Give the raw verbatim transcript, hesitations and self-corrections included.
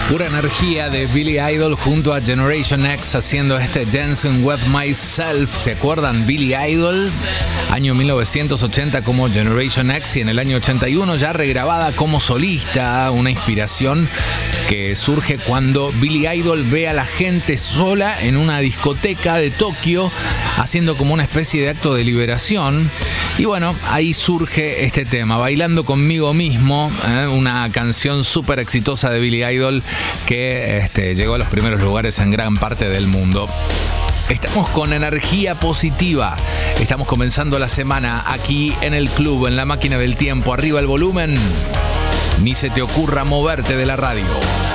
Pura energía de Billy Idol junto a Generation X haciendo este Dancing With Myself. ¿Se acuerdan? Billy Idol, año mil novecientos ochenta como Generation X y en el año ochenta y uno ya regrabada como solista. Una inspiración que surge cuando Billy Idol ve a la gente sola en una discoteca de Tokio haciendo como una especie de acto de liberación. Y bueno, ahí surge este tema, Bailando Conmigo Mismo, ¿eh? Una canción súper exitosa de Billy Idol que este, llegó a los primeros lugares en gran parte del mundo. Estamos con energía positiva. Estamos comenzando la semana aquí en el club, en la máquina del tiempo. Arriba el volumen. Ni se te ocurra moverte de la radio.